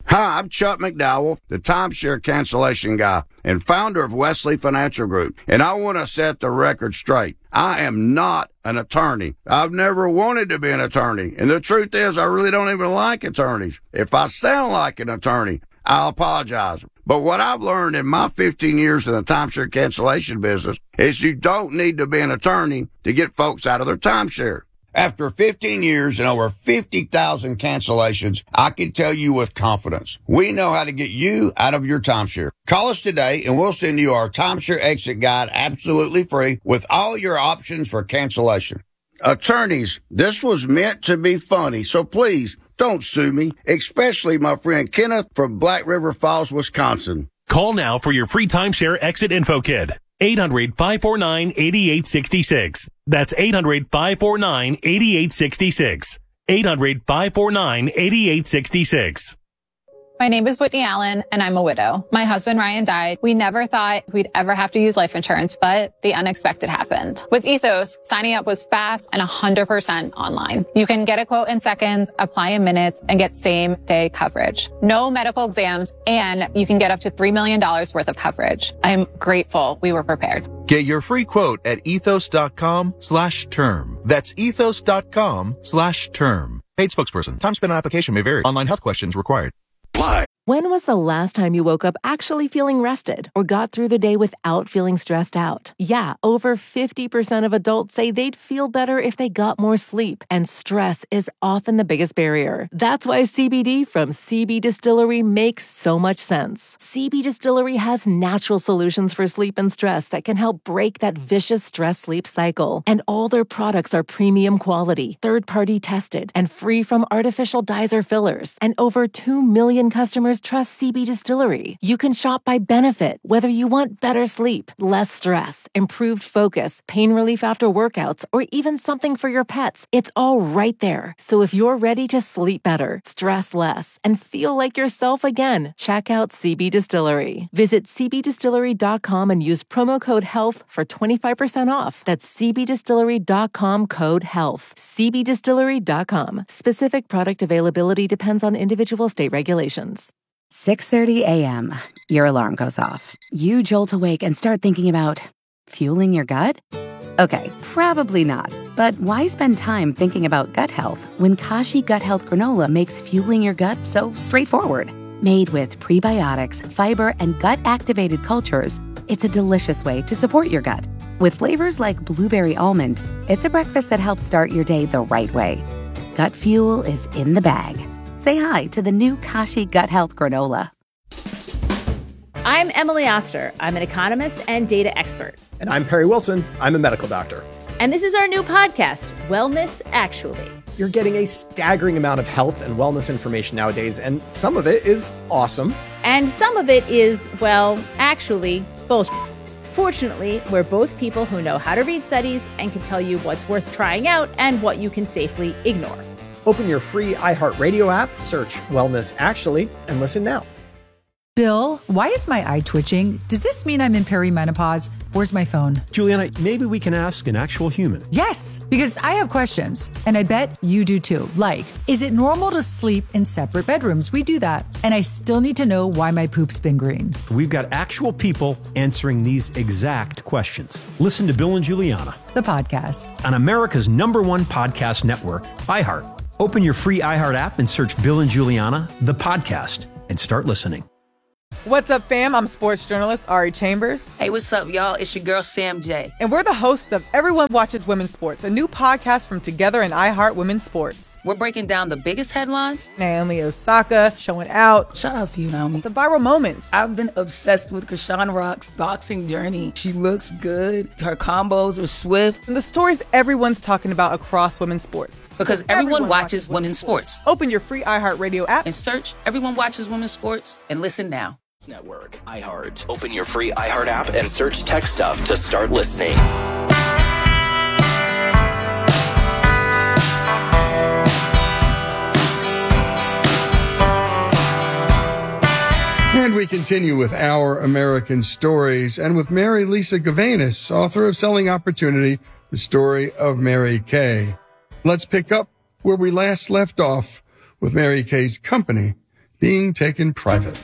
Hi, I'm Chuck McDowell, the timeshare cancellation guy and founder of Wesley Financial Group, and I want to set the record straight. I am not an attorney. I've never wanted to be an attorney, and the truth is I really don't even like attorneys. If I sound like an attorney, I'll apologize. But what I've learned in my 15 years in the timeshare cancellation business is you don't need to be an attorney to get folks out of their timeshare. After 15 years and over 50,000 cancellations, I can tell you with confidence, we know how to get you out of your timeshare. Call us today and we'll send you our timeshare exit guide absolutely free with all your options for cancellation. Attorneys, this was meant to be funny, so please don't sue me, especially my friend Kenneth from Black River Falls, Wisconsin. Call now for your free timeshare exit info kit. 800-549-8866. That's 800-549-8866. 800-549-8866. My name is Whitney Allen, and I'm a widow. My husband, Ryan, died. We never thought we'd ever have to use life insurance, but the unexpected happened. With Ethos, signing up was fast and 100% online. You can get a quote in seconds, apply in minutes, and get same-day coverage. No medical exams, and you can get up to $3 million worth of coverage. I'm grateful we were prepared. Get your free quote at ethos.com/term. That's ethos.com/term. Paid spokesperson. Time spent on application may vary. Online health questions required. When was the last time you woke up actually feeling rested or got through the day without feeling stressed out? Yeah, over 50% of adults say they'd feel better if they got more sleep, and stress is often the biggest barrier. That's why CBD from CB Distillery makes so much sense. CB Distillery has natural solutions for sleep and stress that can help break that vicious stress-sleep cycle. And all their products are premium quality, third-party tested, and free from artificial dyes or fillers. And over 2 million customers trust CB Distillery. You can shop by benefit, whether you want better sleep, less stress, improved focus, pain relief after workouts, or even something for your pets. It's all right there. So if you're ready to sleep better, stress less, and feel like yourself again, check out CB Distillery. Visit cbdistillery.com and use promo code HEALTH for 25% off. That's cbdistillery.com code HEALTH. cbdistillery.com. Specific product availability depends on individual state regulations. 6:30 a.m. Your alarm goes off. You jolt awake and start thinking about fueling your gut? Okay, probably not. But why spend time thinking about gut health when Kashi Gut Health Granola makes fueling your gut so straightforward? Made with prebiotics, fiber, and gut-activated cultures, it's a delicious way to support your gut. With flavors like blueberry almond, it's a breakfast that helps start your day the right way. Gut fuel is in the bag. Say hi to the new Kashi Gut Health Granola. I'm Emily Oster. I'm an economist and data expert. And I'm Perry Wilson. I'm a medical doctor. And this is our new podcast, Wellness Actually. You're getting a staggering amount of health and wellness information nowadays, and some of it is awesome. And some of it is, well, actually, bullshit. Fortunately, we're both people who know how to read studies and can tell you what's worth trying out and what you can safely ignore. Open your free iHeartRadio app, search Wellness Actually, and listen now. Bill, why is my eye twitching? Does this mean I'm in perimenopause? Where's my phone? Juliana, maybe we can ask an actual human. Yes, because I have questions, and I bet you do too. Like, is it normal to sleep in separate bedrooms? We do that. And I still need to know why my poop's been green. We've got actual people answering these exact questions. Listen to Bill and Juliana, the podcast, on America's #1 podcast network, iHeart. Open your free iHeart app and search Bill and Juliana, the podcast, and start listening. What's up, fam? I'm sports journalist Ari Chambers. Hey, what's up, y'all? It's your girl, Sam J. And we're the hosts of Everyone Watches Women's Sports, a new podcast from Together and iHeart Women's Sports. We're breaking down the biggest headlines. Naomi Osaka showing out. Shout out to you, Naomi. The viral moments. I've been obsessed with Krishan Rock's boxing journey. She looks good. Her combos are swift. And the stories everyone's talking about across women's sports. Because everyone watches women's sports. Open your free iHeartRadio app and search Everyone Watches Women's Sports and listen now. Network, iHeart. Open your free iHeart app and search Tech Stuff to start listening. And we continue with Our American Stories and with Mary Lisa Gavanis, author of Selling Opportunity, the story of Mary Kay. Let's pick up where we last left off with Mary Kay's company, being taken private.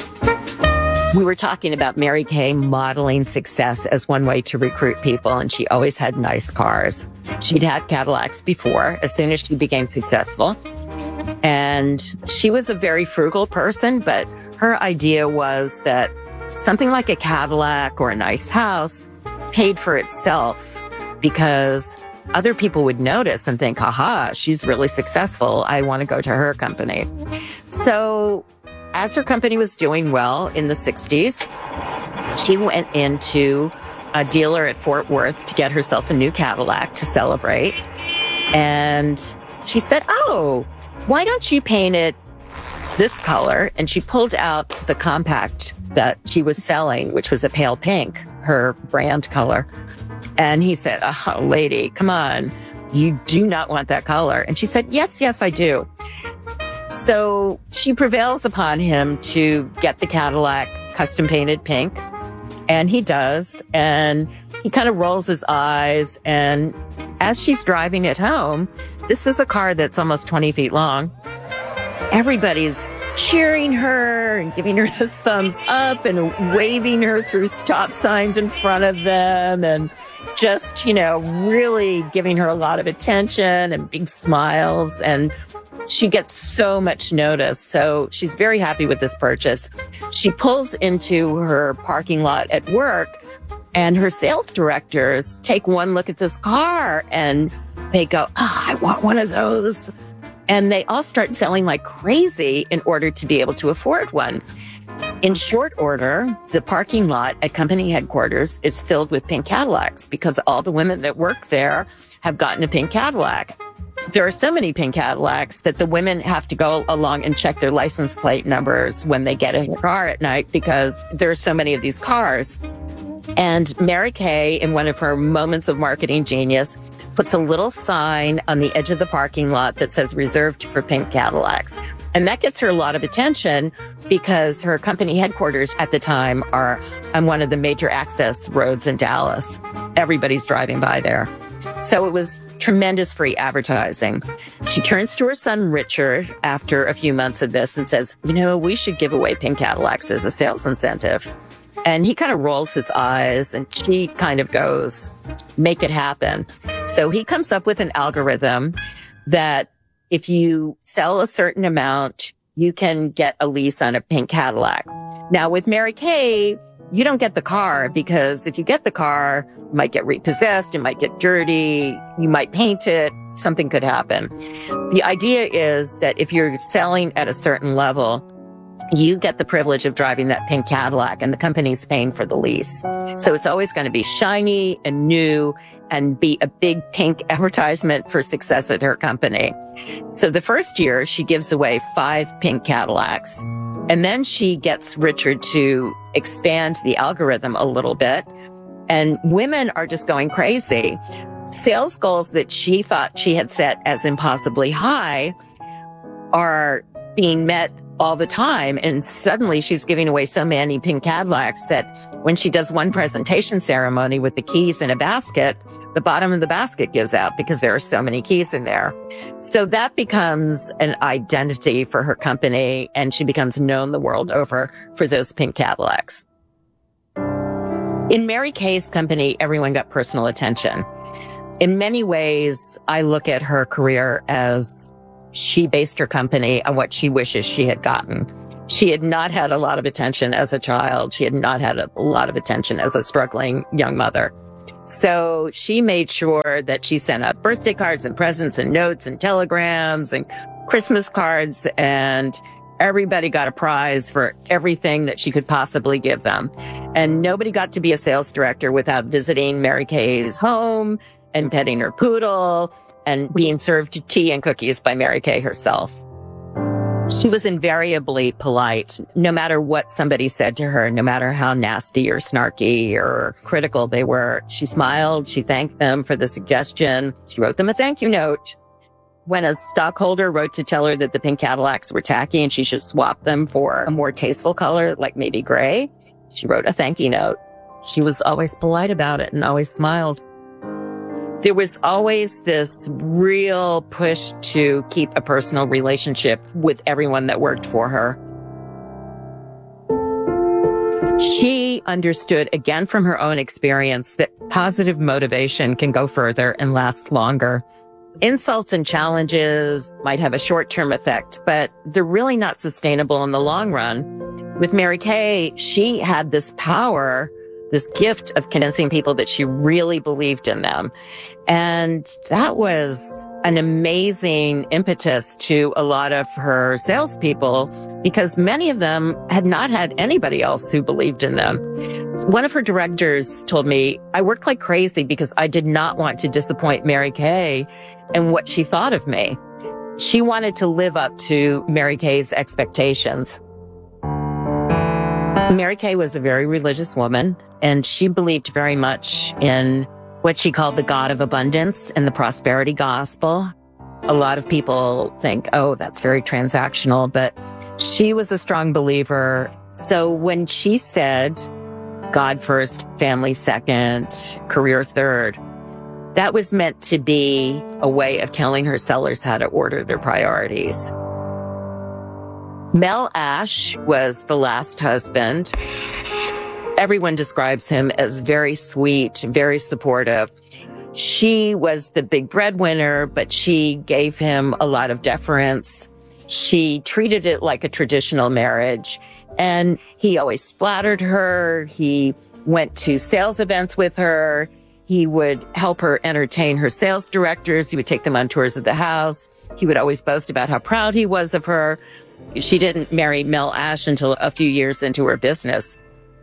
We were talking about Mary Kay modeling success as one way to recruit people, and she always had nice cars. She'd had Cadillacs before, as soon as she became successful. And she was a very frugal person, but her idea was that something like a Cadillac or a nice house paid for itself because other people would notice and think, aha, she's really successful. I want to go to her company. So as her company was doing well in the 60s, she went into a dealer at Fort Worth to get herself a new Cadillac to celebrate. And she said, oh, why don't you paint it this color? And she pulled out the compact that she was selling, which was a pale pink, her brand color. And he said, oh, lady, come on. You do not want that color. And she said, yes, I do. So she prevails upon him to get the Cadillac custom painted pink. And he does. And he kind of rolls his eyes. And as she's driving it home, this is a car that's almost 20 feet long. Everybody's cheering her and giving her the thumbs up and waving her through stop signs in front of them and just, really giving her a lot of attention and big smiles. And she gets so much notice. So she's very happy with this purchase. She pulls into her parking lot at work, and her sales directors take one look at this car and they go, oh, I want one of those. And they all start selling like crazy in order to be able to afford one. In short order, the parking lot at company headquarters is filled with pink Cadillacs because all the women that work there have gotten a pink Cadillac. There are so many pink Cadillacs that the women have to go along and check their license plate numbers when they get a car at night because there are so many of these cars. And Mary Kay, in one of her moments of marketing genius, puts a little sign on the edge of the parking lot that says reserved for pink Cadillacs. And that gets her a lot of attention because her company headquarters at the time are on one of the major access roads in Dallas. Everybody's driving by there. So it was tremendous free advertising. She turns to her son, Richard, after a few months of this and says, we should give away pink Cadillacs as a sales incentive. And he kind of rolls his eyes and she kind of goes, make it happen. So he comes up with an algorithm that if you sell a certain amount, you can get a lease on a pink Cadillac. Now with Mary Kay, you don't get the car because if you get the car, it might get repossessed, it might get dirty, you might paint it, something could happen. The idea is that if you're selling at a certain level, you get the privilege of driving that pink Cadillac and the company's paying for the lease. So it's always going to be shiny and new and be a big pink advertisement for success at her company. So the first year she gives away 5 pink Cadillacs, and then she gets Richard to expand the algorithm a little bit, and women are just going crazy. Sales goals that she thought she had set as impossibly high are being met all the time. And suddenly she's giving away so many pink Cadillacs that when she does one presentation ceremony with the keys in a basket, the bottom of the basket gives out because there are so many keys in there. So that becomes an identity for her company, and she becomes known the world over for those pink Cadillacs. In Mary Kay's company, everyone got personal attention. In many ways, I look at her career as she based her company on what she wishes she had gotten. She had not had a lot of attention as a child. She had not had a lot of attention as a struggling young mother. So she made sure that she sent out birthday cards and presents and notes and telegrams and Christmas cards, and everybody got a prize for everything that she could possibly give them. And nobody got to be a sales director without visiting Mary Kay's home and petting her poodle and being served tea and cookies by Mary Kay herself. She was invariably polite, no matter what somebody said to her, no matter how nasty or snarky or critical they were. She smiled, she thanked them for the suggestion, she wrote them a thank you note. When a stockholder wrote to tell her that the pink Cadillacs were tacky and she should swap them for a more tasteful color, like maybe gray, she wrote a thank you note. She was always polite about it and always smiled. There was always this real push to keep a personal relationship with everyone that worked for her. She understood, again from her own experience, that positive motivation can go further and last longer. Insults and challenges might have a short-term effect, but they're really not sustainable in the long run. With Mary Kay, she had this power, this gift of convincing people that she really believed in them. And that was an amazing impetus to a lot of her salespeople, because many of them had not had anybody else who believed in them. One of her directors told me, I worked like crazy because I did not want to disappoint Mary Kay and what she thought of me. She wanted to live up to Mary Kay's expectations. Mary Kay was a very religious woman, and she believed very much in what she called the God of abundance and the prosperity gospel. A lot of people think, oh, that's very transactional, but she was a strong believer. So when she said, God first, family second, career third, that was meant to be a way of telling her sellers how to order their priorities. Mel Ash was the last husband. Everyone describes him as very sweet, very supportive. She was the big breadwinner, but she gave him a lot of deference. She treated it like a traditional marriage, and he always flattered her. He went to sales events with her. He would help her entertain her sales directors. He would take them on tours of the house. He would always boast about how proud he was of her. She didn't marry Mel Ash until a few years into her business.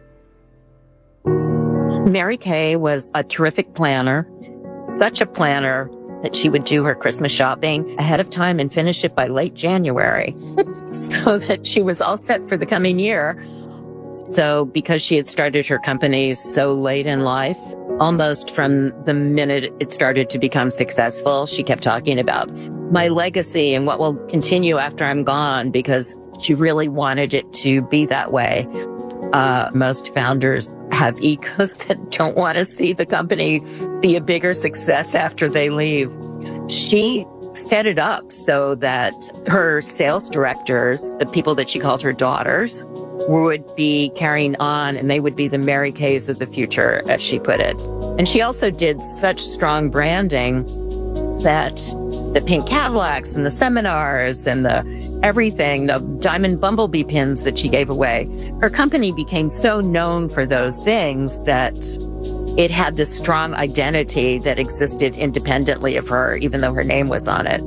Mary Kay was a terrific planner, such a planner that she would do her Christmas shopping ahead of time and finish it by late January so that she was all set for the coming year. So because she had started her company so late in life, almost from the minute it started to become successful, she kept talking about my legacy and what will continue after I'm gone, because she really wanted it to be that way. Most founders have egos that don't want to see the company be a bigger success after they leave. She set it up so that her sales directors, the people that she called her daughters, would be carrying on, and they would be the Mary Kays of the future, as she put it. And she also did such strong branding that the pink Cadillacs and the seminars and the everything, the diamond bumblebee pins that she gave away, her company became so known for those things that it had this strong identity that existed independently of her, even though her name was on it.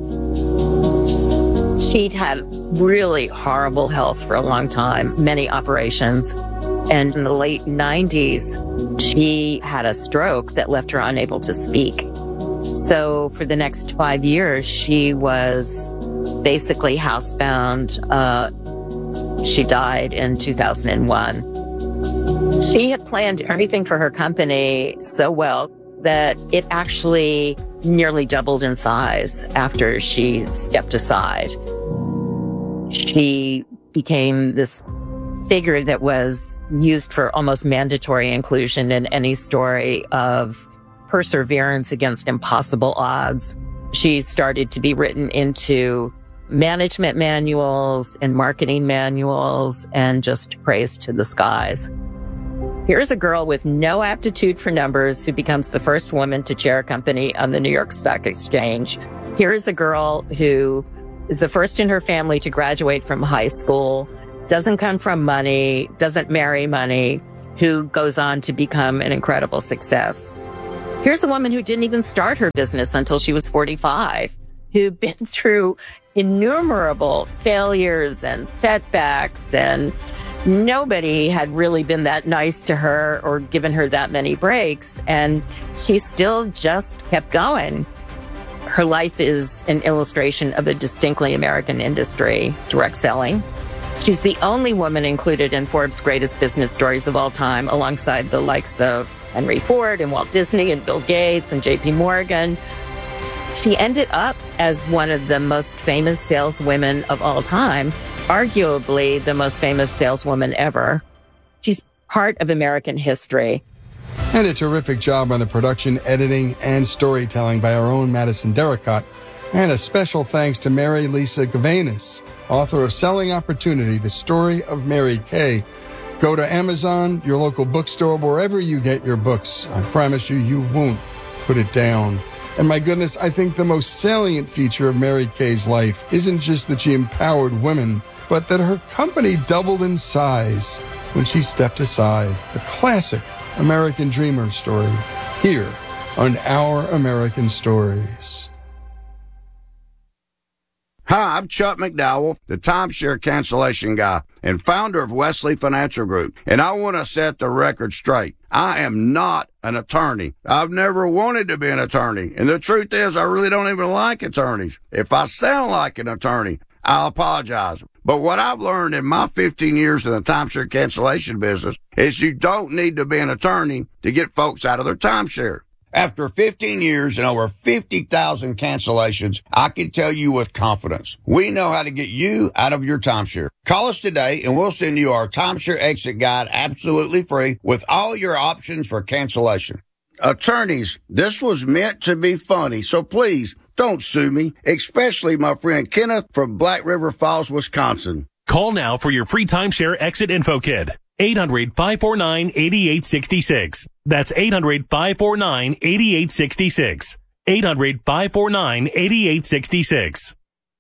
She'd had really horrible health for a long time, many operations. And in the late 90s, she had a stroke that left her unable to speak. So for the next 5 years, she was basically housebound. She died in 2001. She had planned everything for her company so well that it actually nearly doubled in size after she stepped aside. She became this figure that was used for almost mandatory inclusion in any story of perseverance against impossible odds. She started to be written into management manuals and marketing manuals and just praised to the skies. Here's a girl with no aptitude for numbers who becomes the first woman to chair a company on the New York Stock Exchange. Here's a girl who is the first in her family to graduate from high school, doesn't come from money, doesn't marry money, who goes on to become an incredible success. Here's a woman who didn't even start her business until she was 45, who'd been through innumerable failures and setbacks, and nobody had really been that nice to her or given her that many breaks, and she still just kept going. Her life is an illustration of a distinctly American industry, direct selling. She's the only woman included in Forbes' greatest business stories of all time, alongside the likes of Henry Ford and Walt Disney and Bill Gates and J.P. Morgan. She ended up as one of the most famous saleswomen of all time, arguably the most famous saleswoman ever. She's part of American history. And a terrific job on the production, editing, and storytelling by our own Madison Derricott. And a special thanks to Mary Lisa Gavanis, author of Selling Opportunity, The Story of Mary Kay. Go to Amazon, your local bookstore, wherever you get your books. I promise you, you won't put it down. And my goodness, I think the most salient feature of Mary Kay's life isn't just that she empowered women, but that her company doubled in size when she stepped aside. A classic American dreamer story here on Our American Stories. Hi, I'm Chuck McDowell, the timeshare cancellation guy and founder of Wesley Financial Group, and I want to set the record straight. I am not an attorney. I've never wanted to be an attorney, and the truth is I really don't even like attorneys. If I sound like an attorney, I'll apologize. But what I've learned in my 15 years in the timeshare cancellation business is you don't need to be an attorney to get folks out of their timeshare. After 15 years and over 50,000 cancellations, I can tell you with confidence, we know how to get you out of your timeshare. Call us today and we'll send you our timeshare exit guide absolutely free with all your options for cancellation. Attorneys, this was meant to be funny, so please don't sue me, especially my friend Kenneth from Black River Falls, Wisconsin. Call now for your free timeshare exit info kit. 800-549-8866. That's 800-549-8866. 800-549-8866.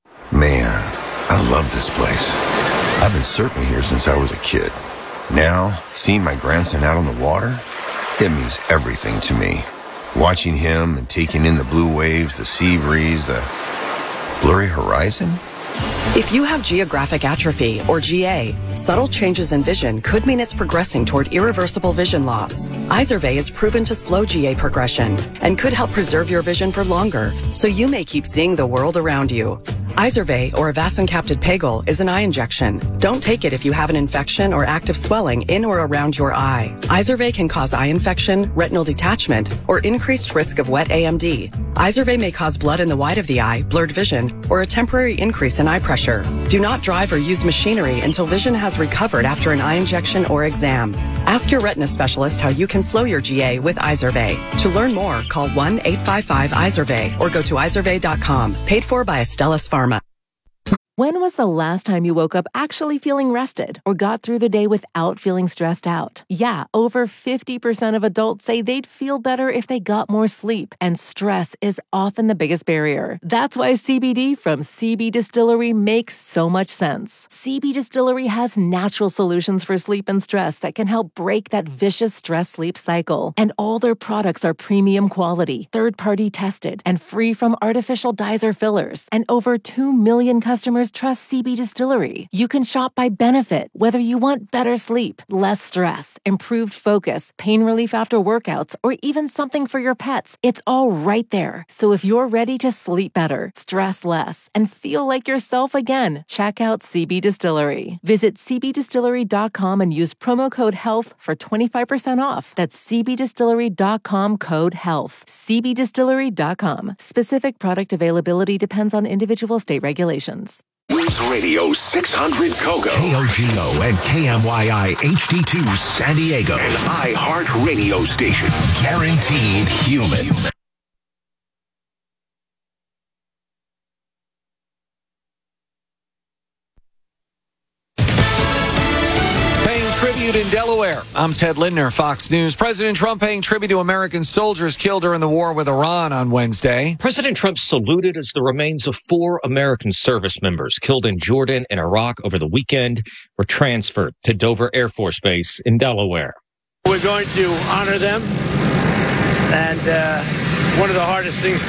Man, I love this place. I've been surfing here since I was a kid. Now, seeing my grandson out on the water, it means everything to me. Watching him and taking in the blue waves, the sea breeze, the blurry horizon. If you have geographic atrophy, or GA, subtle changes in vision could mean it's progressing toward irreversible vision loss. Izervay is proven to slow GA progression and could help preserve your vision for longer, so you may keep seeing the world around you. Izervay, or avacincaptad pegol, is an eye injection. Don't take it if you have an infection or active swelling in or around your eye. Izervay can cause eye infection, retinal detachment, or increased risk of wet AMD. Izervay may cause blood in the white of the eye, blurred vision, or a temporary increase in eye pressure. Do not drive or use machinery until vision has recovered after an eye injection or exam. Ask your retina specialist how you can slow your GA with Izervay. To learn more, call 1-855-IZERVAY or go to izervay.com. Paid for by Astellas Pharma. When was the last time you woke up actually feeling rested or got through the day without feeling stressed out? Yeah, over 50% of adults say they'd feel better if they got more sleep, and stress is often the biggest barrier. That's why CBD from CB Distillery makes so much sense. CB Distillery has natural solutions for sleep and stress that can help break that vicious stress-sleep cycle. And all their products are premium quality, third-party tested, and free from artificial dyes or fillers. And over 2 million customers trust CB Distillery. You can shop by benefit, whether you want better sleep, less stress, improved focus, pain relief after workouts, or even something for your pets. It's all right there. So if you're ready to sleep better, stress less, and feel like yourself again, check out CB Distillery. Visit cbdistillery.com and use promo code HEALTH for 25% off. That's cbdistillery.com code HEALTH. cbdistillery.com. Specific product availability depends on individual state regulations. News Radio 600 Kogo, KOGO and KMYI HD2 San Diego, an iHeart radio station, guaranteed human. In Delaware. I'm Ted Lindner, Fox News. President Trump paying tribute to American soldiers killed during the war with Iran on Wednesday. President Trump saluted as the remains of 4 American service members killed in Jordan and Iraq over the weekend were transferred to Dover Air Force Base in Delaware. We're going to honor them, and one of the hardest things